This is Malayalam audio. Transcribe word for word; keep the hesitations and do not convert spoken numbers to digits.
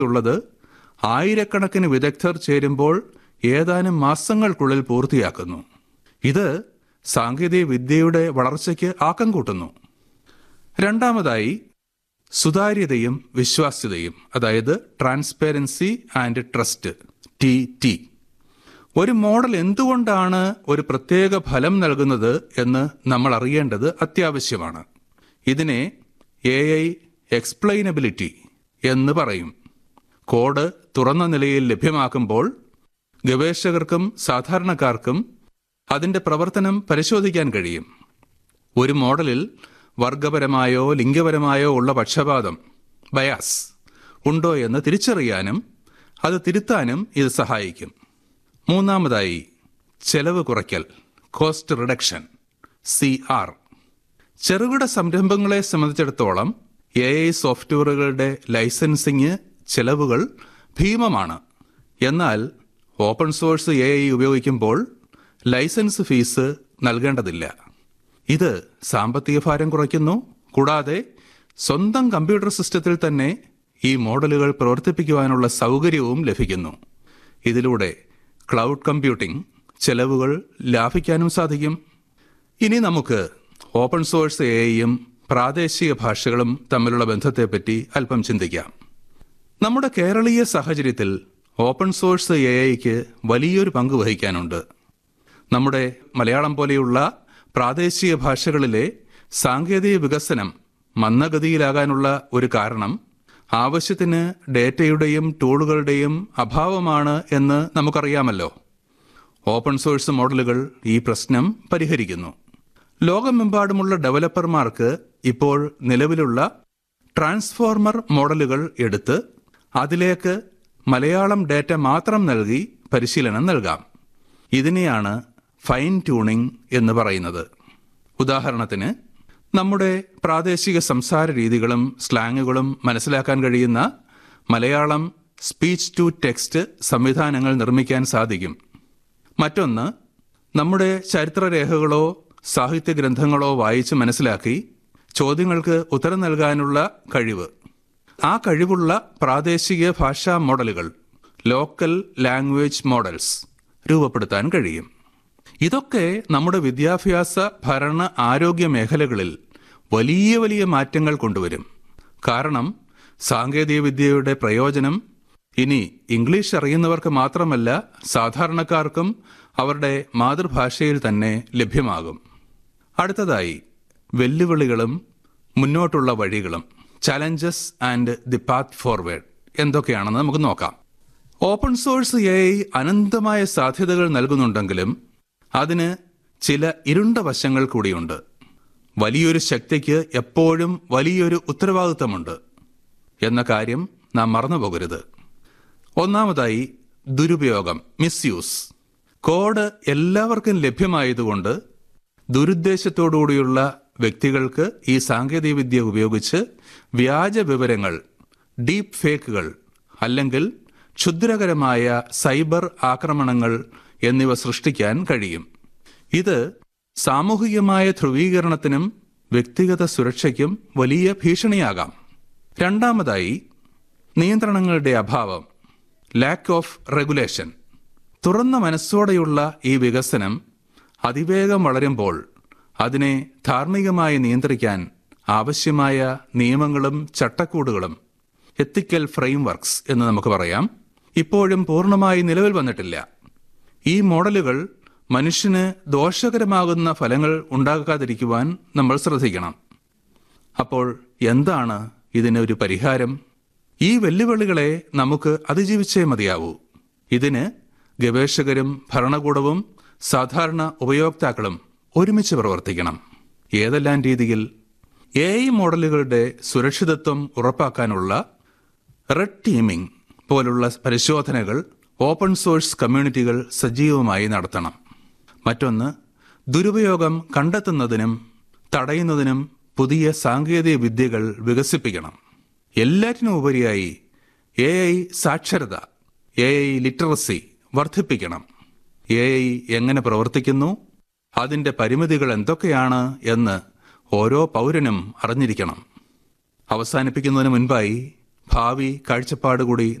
ഉള്ളത് ആയിരക്കണക്കിന് വിദഗ്ധർ ചേരുമ്പോൾ ഏതാനും മാസങ്ങൾക്കുള്ളിൽ പൂർത്തിയാക്കുന്നു. ഇത് സാങ്കേതിക വിദ്യയുടെ വളർച്ചയ്ക്ക് ആക്കം കൂട്ടുന്നു. രണ്ടാമതായി സുതാര്യതയും വിശ്വാസ്യതയും, അതായത് transparency and trust, T T. ഒരു മോഡൽ എന്തുകൊണ്ടാണ് ഒരു പ്രത്യേക ഫലം നൽകുന്നത് എന്ന് നമ്മൾ അറിയേണ്ടത് അത്യാവശ്യമാണ്. ഇതിനെ എ ഐ എക്സ്പ്ലെയിനബിലിറ്റി എന്ന് പറയും. കോഡ് തുറന്ന നിലയിൽ ലഭ്യമാക്കുമ്പോൾ ഗവേഷകർക്കും സാധാരണക്കാർക്കും അതിൻ്റെ പ്രവർത്തനം പരിശോധിക്കാൻ കഴിയും. ഒരു മോഡലിൽ വർഗപരമായോ ലിംഗപരമായോ ഉള്ള പക്ഷപാതം, ബയാസ് ഉണ്ടോ എന്ന് തിരിച്ചറിയാനും അത് തിരുത്താനും ഇത് സഹായിക്കും. മൂന്നാമതായി ചെലവ് കുറയ്ക്കൽ, കോസ്റ്റ് റിഡക്ഷൻ, സി ആർ. ചെറുകിട സംരംഭങ്ങളെ സംബന്ധിച്ചിടത്തോളം എ ഐ സോഫ്റ്റ്വെയറുകളുടെ ലൈസൻസിങ് ചെലവുകൾ ഭീമമാണ്. എന്നാൽ ഓപ്പൺ സോഴ്സ് എ ഐ ഉപയോഗിക്കുമ്പോൾ ലൈസൻസ് ഫീസ് നൽകേണ്ടതില്ല. ഇത് സാമ്പത്തിക ഭാരം കുറയ്ക്കുന്നു. കൂടാതെ സ്വന്തം കമ്പ്യൂട്ടർ സിസ്റ്റത്തിൽ തന്നെ ഈ മോഡലുകൾ പ്രവർത്തിപ്പിക്കുവാനുള്ള സൗകര്യവും ലഭിക്കുന്നു. ഇതിലൂടെ ക്ലൗഡ് കമ്പ്യൂട്ടിംഗ് ചെലവുകൾ ലാഭിക്കാനും സാധിക്കും. ഇനി നമുക്ക് ഓപ്പൺ സോഴ്സ് എ ഐയും പ്രാദേശിക ഭാഷകളും തമ്മിലുള്ള ബന്ധത്തെപ്പറ്റി അല്പം ചിന്തിക്കാം. നമ്മുടെ കേരളീയ സാഹചര്യത്തിൽ ഓപ്പൺ സോഴ്സ് എ ഐക്ക് വലിയൊരു പങ്ക് വഹിക്കാനുണ്ട്. നമ്മുടെ മലയാളം പോലെയുള്ള പ്രാദേശിക ഭാഷകളിലെ സാങ്കേതിക വികസനം മന്ദഗതിയിലാകാനുള്ള ഒരു കാരണം ആവശ്യത്തിന് ഡേറ്റയുടെയും ടൂളുകളുടെയും അഭാവമാണ് എന്ന് നമുക്കറിയാമല്ലോ. ഓപ്പൺ സോഴ്സ് മോഡലുകൾ ഈ പ്രശ്നം പരിഹരിക്കുന്നു. ലോകമെമ്പാടുമുള്ള ഡെവലപ്പർമാർക്ക് ഇപ്പോൾ നിലവിലുള്ള ട്രാൻസ്ഫോർമർ മോഡലുകൾ എടുത്ത് അതിലേക്ക് മലയാളം ഡേറ്റ മാത്രം നൽകി പരിശീലനം നൽകാം. ഇതിനെയാണ് ഫൈൻ ട്യൂണിംഗ് എന്ന് പറയുന്നത്. ഉദാഹരണത്തിന്, നമ്മുടെ പ്രാദേശിക സംസാര രീതികളും സ്ലാങ്ങുകളും മനസ്സിലാക്കാൻ കഴിയുന്ന മലയാളം സ്പീച്ച് ടു ടെക്സ്റ്റ് സംവിധാനങ്ങൾ നിർമ്മിക്കാൻ സാധിക്കും. മറ്റൊന്ന്, നമ്മുടെ ചരിത്രരേഖകളോ സാഹിത്യ ഗ്രന്ഥങ്ങളോ വായിച്ച് മനസ്സിലാക്കി ചോദ്യങ്ങൾക്ക് ഉത്തരം നൽകാനുള്ള കഴിവ്. ആ കഴിവുള്ള പ്രാദേശിക ഭാഷാ മോഡലുകൾ, ലോക്കൽ ലാംഗ്വേജ് മോഡൽസ് രൂപപ്പെടുത്താൻ കഴിയും. ഇതൊക്കെ നമ്മുടെ വിദ്യാഭ്യാസ, ഭരണ, ആരോഗ്യ മേഖലകളിൽ വലിയ വലിയ മാറ്റങ്ങൾ കൊണ്ടുവരും. കാരണം സാങ്കേതിക വിദ്യയുടെ പ്രയോജനം ഇനി ഇംഗ്ലീഷ് അറിയുന്നവർക്ക് മാത്രമല്ല, സാധാരണക്കാർക്കും അവരുടെ മാതൃഭാഷയിൽ തന്നെ ലഭ്യമാകും. അടുത്തതായി വെല്ലുവിളികളും മുന്നോട്ടുള്ള വഴികളും, challenges and the path forward എന്തൊക്കെയാണെന്ന് നമുക്ക് നോക്കാം. ഓപ്പൺ സോഴ്സ് എ ഐ അനന്തമായ സാധ്യതകൾ നൽകുന്നുണ്ടെങ്കിലും അതിന് ചില ഇരുണ്ട വശങ്ങൾ കൂടിയുണ്ട്. വലിയൊരു ശക്തിക്ക് എപ്പോഴും വലിയൊരു ഉത്തരവാദിത്തമുണ്ട് എന്ന കാര്യം നാം മറന്നുപോകരുത്. ഒന്നാമതായി ദുരുപയോഗം, മിസ്യൂസ്. കോഡ് എല്ലാവർക്കും ലഭ്യമായതുകൊണ്ട് ദുരുദ്ദേശത്തോടുകൂടിയുള്ള വ്യക്തികൾക്ക് ഈ സാങ്കേതികവിദ്യ ഉപയോഗിച്ച് വ്യാജ വിവരങ്ങൾ, ഡീപ്പ് ഫേക്കുകൾ അല്ലെങ്കിൽ ക്ഷുദ്രകരമായ സൈബർ ആക്രമണങ്ങൾ എന്നിവ സൃഷ്ടിക്കാൻ കഴിയും. ഇത് സാമൂഹികമായ ധ്രുവീകരണത്തിനും വ്യക്തിഗത സുരക്ഷയ്ക്കും വലിയ ഭീഷണിയാകാം. രണ്ടാമതായി നിയന്ത്രണങ്ങളുടെ അഭാവം, ലാക്ക് ഓഫ് റെഗുലേഷൻ. തുറന്ന മനസ്സോടെയുള്ള ഈ വികസനം അതിവേഗം വളരുമ്പോൾ അതിനെ ധാർമ്മികമായി നിയന്ത്രിക്കാൻ ആവശ്യമായ നിയമങ്ങളും ചട്ടക്കൂടുകളും, എത്തിക്കൽ ഫ്രെയിംവർക്സ് എന്ന് നമുക്ക് പറയാം, ഇപ്പോഴും പൂർണ്ണമായി നിലവിൽ വന്നിട്ടില്ല. ഈ മോഡലുകൾ മനുഷ്യന് ദോഷകരമാകുന്ന ഫലങ്ങൾ ഉണ്ടാകാതിരിക്കുവാൻ നമ്മൾ ശ്രദ്ധിക്കണം. അപ്പോൾ എന്താണ് ഇതിനൊരു പരിഹാരം? ഈ വെല്ലുവിളികളെ നമുക്ക് അതിജീവിച്ചേ മതിയാവൂ. ഇതിന് ഗവേഷകരും ഭരണകൂടവും സാധാരണ ഉപയോക്താക്കളും ഒരുമിച്ച് പ്രവർത്തിക്കണം. ഏതെല്ലാം രീതിയിൽ? എ ഐ മോഡലുകളുടെ സുരക്ഷിതത്വം ഉറപ്പാക്കാനുള്ള റെഡ് ടീമിംഗ് പോലുള്ള പരിശോധനകൾ ഓപ്പൺ സോഴ്സ് കമ്മ്യൂണിറ്റികൾ സജീവമായി നടത്തണം. മറ്റൊന്ന്, ദുരുപയോഗം കണ്ടെത്തുന്നതിനും തടയുന്നതിനും പുതിയ സാങ്കേതിക വിദ്യകൾ വികസിപ്പിക്കണം. എല്ലാറ്റിനും ഉപരിയായി എ ഐ സാക്ഷരത, എ ഐ ലിറ്ററസി വർദ്ധിപ്പിക്കണം. എ ഐ എങ്ങനെ പ്രവർത്തിക്കുന്നു, അതിൻ്റെ പരിമിതികൾ എന്തൊക്കെയാണ് എന്ന് ഓരോ പൗരനും അറിഞ്ഞിരിക്കണം. അവസാനിപ്പിക്കുന്നതിന് മുൻപായി ഭാവി കാഴ്ചപ്പാട് കൂടി